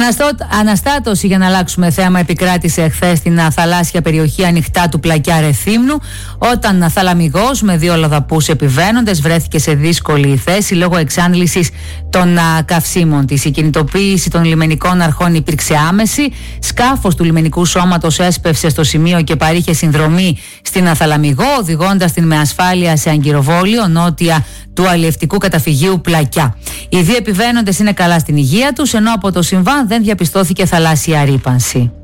Αναστάτωση, για να αλλάξουμε θέμα, επικράτησε εχθές στην θαλάσσια περιοχή ανοιχτά του Πλακιά Ρεθύμνου, όταν θαλαμιγός με 2 λαδαπούς επιβαίνοντες βρέθηκε σε δύσκολη θέση λόγω εξάντλησης των καυσίμων της. Η κινητοποίηση των λιμενικών αρχών υπήρξε άμεση. Σκάφος του λιμενικού σώματος έσπευσε στο σημείο και παρήχε συνδρομή στην θαλαμιγό, οδηγώντας την με ασφάλεια σε αγκυροβόλιο νότια του αλλιευτικού καταφυγίου Πλακιά. Οι 2 επιβαίνοντες είναι καλά στην υγεία τους, ενώ από το συμβάν δεν διαπιστώθηκε θαλάσσια ρύπανση.